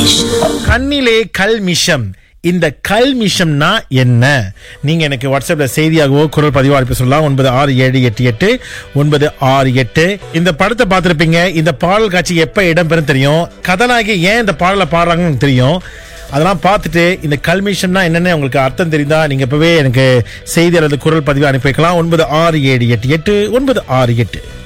கண்ணிலே கல்மிஷம். இந்த கல்மிஷம்னா என்ன? நீங்க எனக்கு வாட்ஸ்அப்ல செய்தியாகவோ குரல் பதிவா அனுப்பி சொல்லலாம். 96788968. இந்த படத்தை பார்த்திருப்பீங்க. இந்த பாடல் காட்சி எப்ப இடம்பெறும் தெரியும். கதாநாயகி ஏன் இந்த பாடலை பாடுறாங்கன்னு தெரியும். அதெல்லாம் பார்த்துட்டு இந்த கல்மிஷம்னா என்னன்னு உங்களுக்கு அர்த்தம் தெரிந்தா நீங்க இப்பவே எனக்கு செய்தி அல்லது குரல் பதிவு அனுப்பி வைக்கலாம். 96788968.